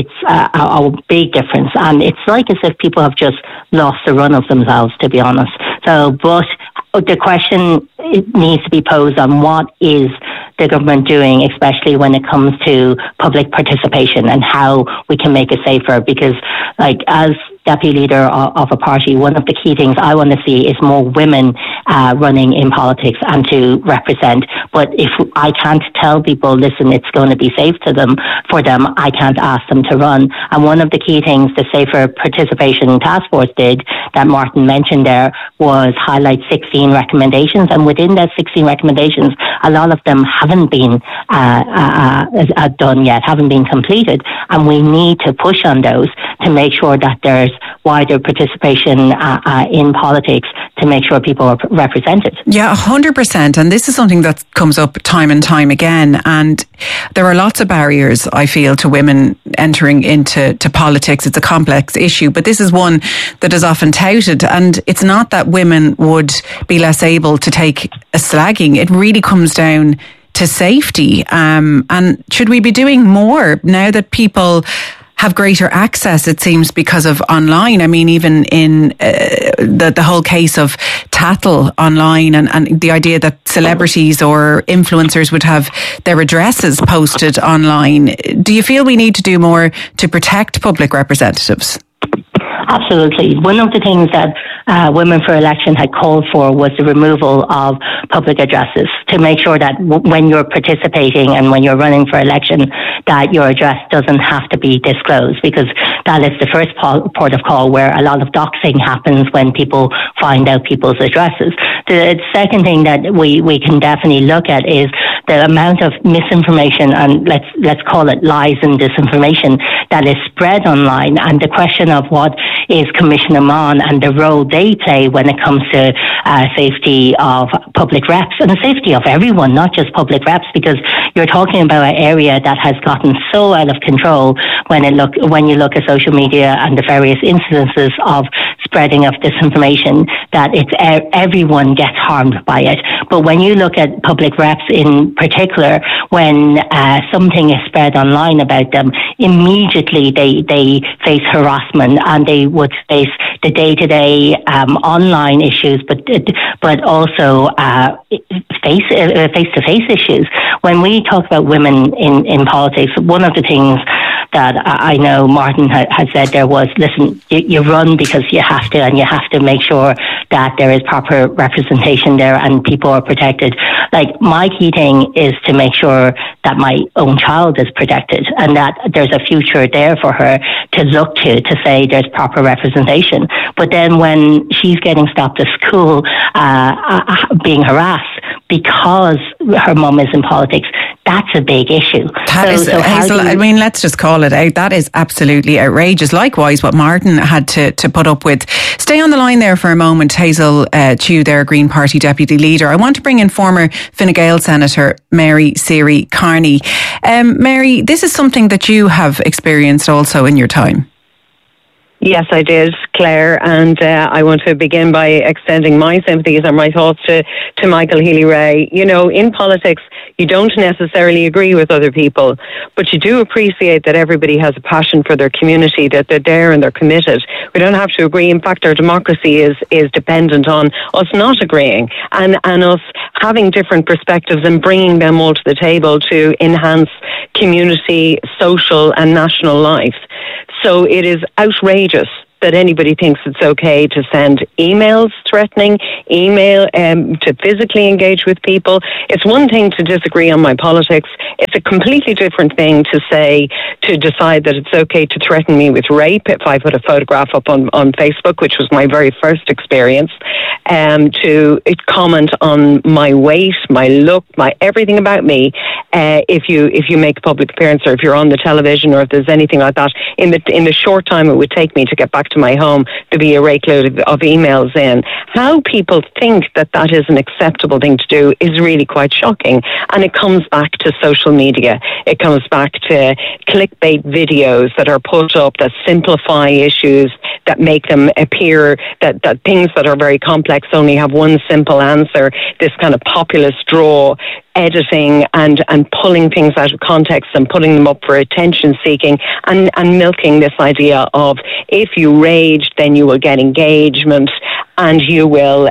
a big difference, and it's like as if people have just lost the run of themselves, to be honest. So, but the question needs to be posed on what is the government doing, especially when it comes to public participation and how we can make it safer. Because, as deputy leader of a party, one of the key things I want to see is more women running in politics and to represent. But if I can't tell people, listen, it's going to be safe for them, I can't ask them to run. And one of the key things the Safer Participation Task Force did, that Martin mentioned there, was highlight 16 recommendations. And within that 16 recommendations, a lot of them haven't been done yet, haven't been completed. And we need to push on those to make sure that there's wider participation in politics, to make sure people are represented. Yeah, 100%. And this is something that comes up time and time again. And there are lots of barriers, I feel, to women entering into politics. It's a complex issue, but this is one that is often touted. And it's not that women would be less able to take a slagging. It really comes down to safety. And should we be doing more now that people have greater access, it seems, because of online? I mean, even in the whole case of tattle online and the idea that celebrities or influencers would have their addresses posted online. Do you feel we need to do more to protect public representatives? Absolutely. One of the things that Women for Election had called for was the removal of public addresses, to make sure that when you're participating and when you're running for election, that your address doesn't have to be disclosed, because that is the first port of call where a lot of doxing happens, when people find out people's addresses. The second thing that we can definitely look at is the amount of misinformation, and let's call it lies and disinformation, that is spread online, and the question of what is Commissioner Mon and the role they play when it comes to safety of public reps and the safety of everyone, not just public reps, because you're talking about an area that has gotten so out of control when you look at social media and the various incidences of spreading of disinformation, that it's everyone gets harmed by it. But when you look at public reps in particular, when something is spread online about them, immediately they face harassment, and they would face the day-to-day online issues, but also face-to-face issues. When we talk about women in politics, one of the things that I know Martin had said there was, listen, you run because you have to, and you have to make sure that there is proper representation there and people are protected. Like, my key thing is to make sure that my own child is protected and that there's a future there for her to look to say there's proper representation. But then when she's getting stopped at school, being harassed because her mum is in politics, that's a big issue. Hazel, I mean, let's just call it out. That is absolutely outrageous. Likewise, what Martin had to put up with. Stay on the line there for a moment, Hazel Chew, their Green Party Deputy Leader. I want to bring in former Fine Gael Senator Mary Siri Carney. Mary, this is something that you have experienced also in your time. Yes, I did, Claire, and I want to begin by extending my sympathies and my thoughts to Michael Healy-Rae. You know, in politics, you don't necessarily agree with other people, but you do appreciate that everybody has a passion for their community, that they're there and they're committed. We don't have to agree. In fact, our democracy is dependent on us not agreeing and us having different perspectives and bringing them all to the table to enhance community, social and national life. So it is outrageous that anybody thinks it's okay to send emails threatening, to physically engage with people. It's one thing to disagree on my politics. It's a completely different thing to decide that it's okay to threaten me with rape if I put a photograph up on Facebook, which was my very first experience, to comment on my weight, my look, my everything about me, if you make a public appearance or if you're on the television or if there's anything like that. In the short time it would take me to get back to my home, to be a rake load of emails in. How people think that is an acceptable thing to do is really quite shocking. And it comes back to social media. It comes back to clickbait videos that are put up that simplify issues, that make them appear that things that are very complex only have one simple answer. This kind of populist draw, editing and pulling things out of context and putting them up for attention seeking and milking this idea of if you rage then you will get engagement and you will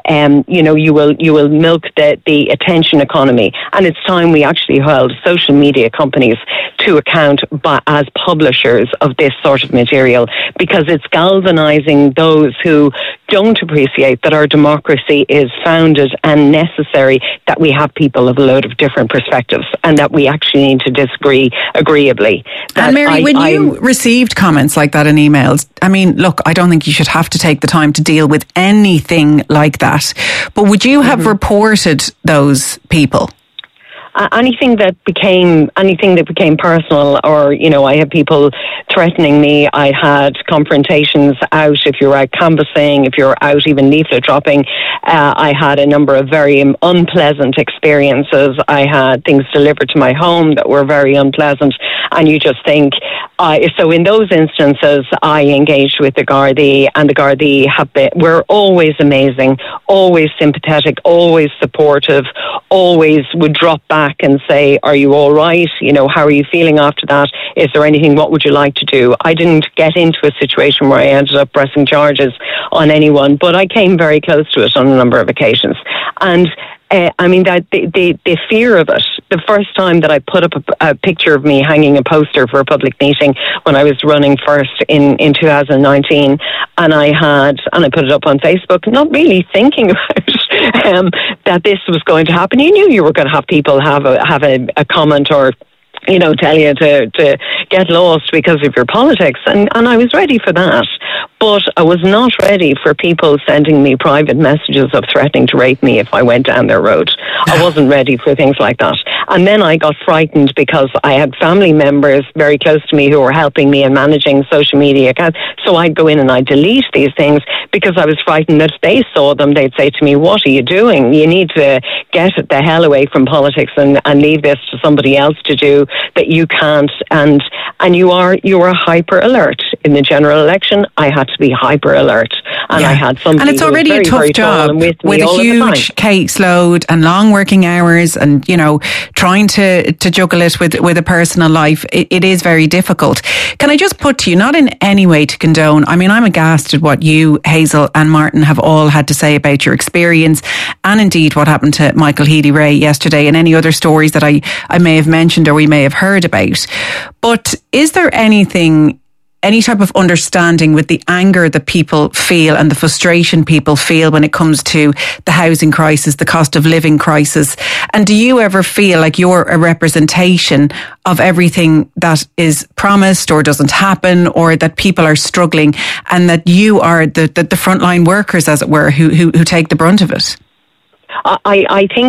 milk the attention economy. And it's time we actually held social media companies to account as publishers of this sort of material, because it's galvanizing those who don't appreciate that our democracy is founded and necessary, that we have people of a load of different perspectives and that we actually need to disagree agreeably. And Mary, when you received comments like that in emails, I mean, look, I don't think you should have to take the time to deal with anything like that, but would you have reported those people? Anything that became personal, or I had people threatening me. I had confrontations out. If you're out canvassing, if you're out even leaflet dropping, I had a number of very unpleasant experiences. I had things delivered to my home that were very unpleasant, and you just think. So in those instances, I engaged with the Gardaí, and the Gardaí were always amazing, always sympathetic, always supportive, always would drop back and say, are you all right? How are you feeling after that? Is there anything? What would you like to do? I didn't get into a situation where I ended up pressing charges on anyone, but I came very close to it on a number of occasions. And the fear of it, the first time that I put up a picture of me hanging a poster for a public meeting when I was running first in 2019, and I put it up on Facebook, not really thinking about that this was going to happen. You knew you were going to have people have a comment or tell you to get lost because of your politics. And I was ready for that. But I was not ready for people sending me private messages of threatening to rape me if I went down their road. I wasn't ready for things like that. And then I got frightened because I had family members very close to me who were helping me in managing social media accounts. So I'd go in and I'd delete these things because I was frightened that if they saw them, they'd say to me, what are you doing? You need to get the hell away from politics and leave this to somebody else to do, that you can't. And you are hyper alert. In the general election, I had to be hyper alert. And I had somebody. And it's already a tough job with a huge caseload and long working hours and, trying to juggle it with a personal life. It is very difficult. Can I just put to you, not in any way to condone, I mean, I'm aghast at what you, Hazel and Martin have all had to say about your experience and indeed what happened to Michael Healy-Rae yesterday and any other stories that I may have mentioned or we may have heard about. But is there any type of understanding with the anger that people feel and the frustration people feel when it comes to the housing crisis, the cost of living crisis? And do you ever feel like you're a representation of everything that is promised or doesn't happen, or that people are struggling and that you are the frontline workers, as it were, who take the brunt of it? I think that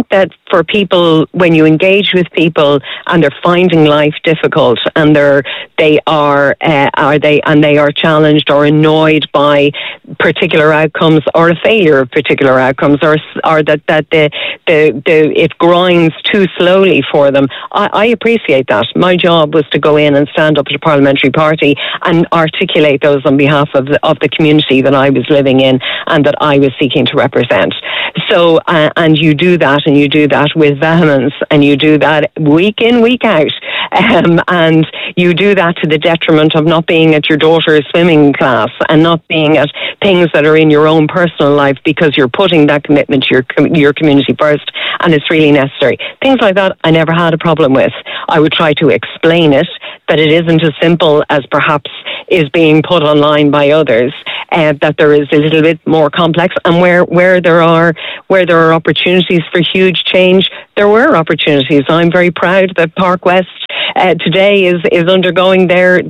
for people, when you engage with people and they're finding life difficult and they are challenged or annoyed by particular outcomes or a failure of particular outcomes, or that it grinds too slowly for them. I appreciate that. My job was to go in and stand up at a parliamentary party and articulate those on behalf of the community that I was living in and that I was seeking to represent. So, and you do that, and you do that with vehemence, and you do that week in, week out, and you do that to the detriment of not being at your daughter's swimming class and not being at things that are in your own personal life, because you're putting that commitment to your community first, and it's really necessary. Things like that I never had a problem with. I would try to explain it, that it isn't as simple as perhaps is being put online by others, that there is a little bit more complex, and where there are opportunities for huge change, there were opportunities. I'm very proud that Park West today is undergoing their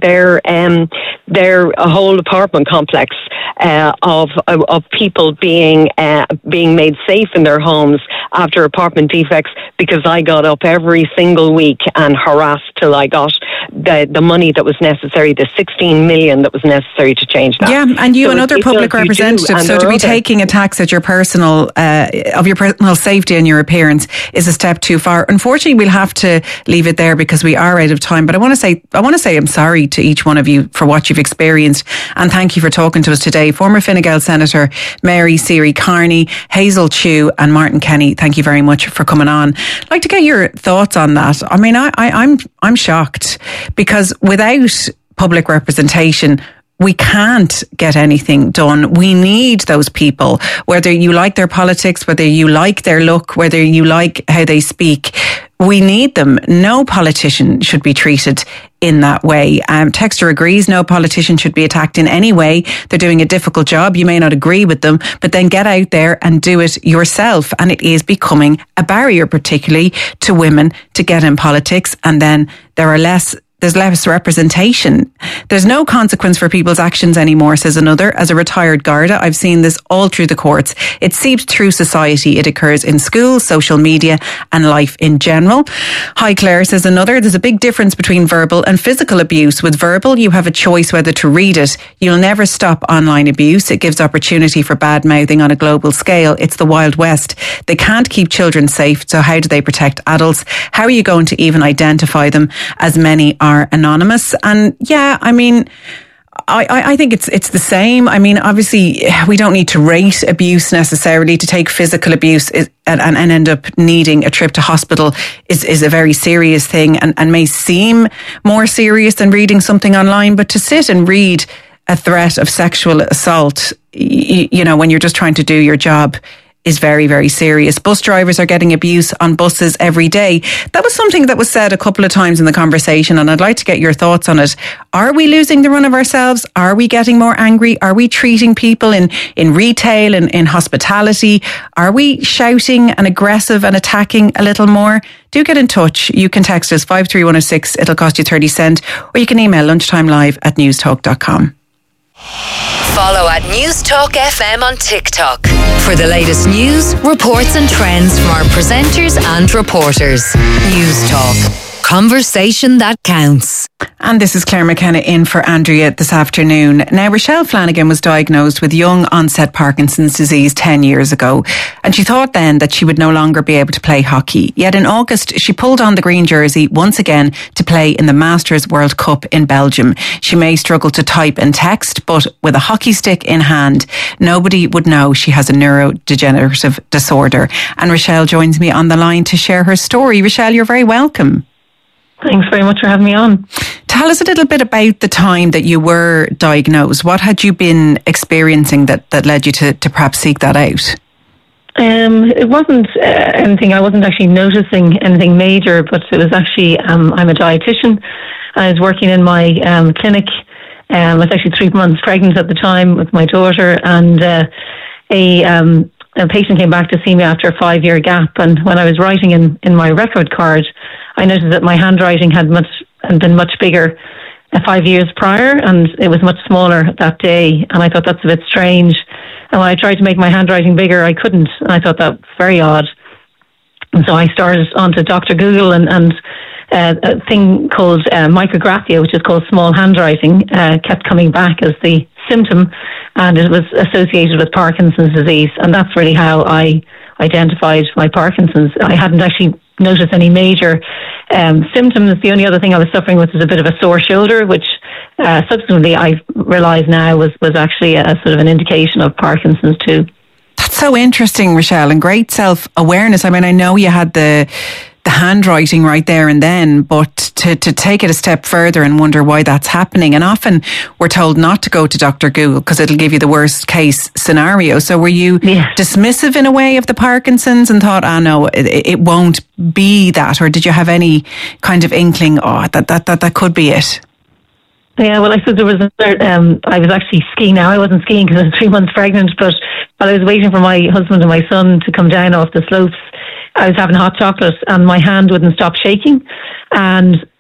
whole apartment complex of people being made safe in their homes after apartment defects, because I got up every single week and harassed till I got the money that was necessary, the 16 million that was necessary to change that. Yeah, and you, another public representative, so to be taking attacks at your personal safety and your appearance is a step too far. Unfortunately, we'll have to leave it there because we are out of time. But I want to say I'm sorry to each one of you for what you've experienced, and thank you for talking to us today. Former Fine Gael Senator Mary Siri Carney, Hazel Chu, and Martin Kenny, thank you very much for coming on. I'd like to get your thoughts on that. I mean, I'm shocked, because without public representation, we can't get anything done. We need those people, whether you like their politics, whether you like their look, whether you like how they speak. We need them. No politician should be treated in that way. Texter agrees, no politician should be attacked in any way. They're doing a difficult job. You may not agree with them, but then get out there and do it yourself. And it is becoming a barrier, particularly to women, to get in politics. And then there's less representation. There's no consequence for people's actions anymore, says another. As a retired Garda, I've seen this all through the courts. It seeps through society. It occurs in schools, social media, and life in general. Hi, Claire, says another. There's a big difference between verbal and physical abuse. With verbal, you have a choice whether to read it. You'll never stop online abuse. It gives opportunity for bad mouthing on a global scale. It's the Wild West. They can't keep children safe, so how do they protect adults? How are you going to even identify them, as many are anonymous? And yeah, I mean, I think it's the same. I mean, obviously, we don't need to rate abuse necessarily. To take physical abuse and end up needing a trip to hospital is a very serious thing, and may seem more serious than reading something online. But to sit and read a threat of sexual assault, you know, when you're just trying to do your job, is very, very serious. Bus drivers are getting abuse on buses every day. That was something that was said a couple of times in the conversation, and I'd like to get your thoughts on it. Are we losing the run of ourselves? Are we getting more angry? Are we treating people in retail and in hospitality? Are we shouting and aggressive and attacking a little more? Do get in touch. You can text us 53106. It'll cost you 30 cents, or you can email lunchtimelive@newstalk.com. Follow at News Talk FM on TikTok for the latest news, reports and trends from our presenters and reporters. News Talk. Conversation that counts. And this is Claire McKenna in for Andrea this afternoon. Now, Rochelle Flanagan was diagnosed with young onset Parkinson's disease 10 years ago, and she thought then that she would no longer be able to play hockey. Yet in August, she pulled on the green jersey once again to play in the Masters World Cup in Belgium. She may struggle to type and text, but with a hockey stick in hand, nobody would know she has a neurodegenerative disorder. And Rochelle joins me on the line to share her story. Rochelle, you're very welcome. Thanks very much for having me on. Tell us a little bit about the time that you were diagnosed. What had you been experiencing that led you to perhaps seek that out? It wasn't anything, I wasn't actually noticing anything major, but it was actually, I'm a dietitian. I was working in my clinic. I was actually 3 months pregnant at the time with my daughter, and a patient came back to see me after a 5-year gap, and when I was writing in my record card, I noticed that my handwriting had been much bigger 5 years prior, and it was much smaller that day, and I thought that's a bit strange. And when I tried to make my handwriting bigger, I couldn't, and I thought that was very odd. And so I started onto Dr. Google and a thing called micrographia, which is called small handwriting, kept coming back as the symptom, and it was associated with Parkinson's disease. And that's really how I identified my Parkinson's. I hadn't actually noticed any major symptoms. The only other thing I was suffering with was a bit of a sore shoulder, which subsequently I realise now was actually a sort of an indication of Parkinson's too. That's so interesting, Rochelle, and great self-awareness. I mean, I know you had the handwriting right there and then, but to take it a step further and wonder why that's happening. And often we're told not to go to Dr. Google because it'll give you the worst case scenario. So were you dismissive in a way of the Parkinson's and thought, no, it won't be that? Or did you have any kind of inkling, that could be it? Yeah, well, I suppose there was I was actually skiing now. I wasn't skiing because I was 3 months pregnant, but while I was waiting for my husband and my son to come down off the slopes, I was having hot chocolate and my hand wouldn't stop shaking. And